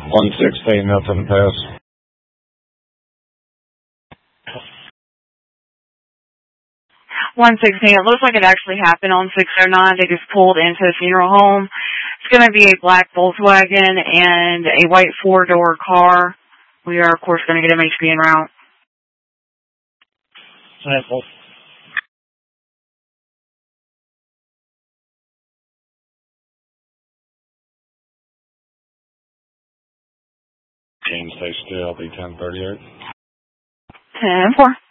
116, nothing pass. 116, it looks like it actually happened on 609. They just pulled into the funeral home. It's going to be a black Volkswagen and a white four-door car. We are, of course, going to get MHP en route. James, stay still. I'll be 1038. 10-4.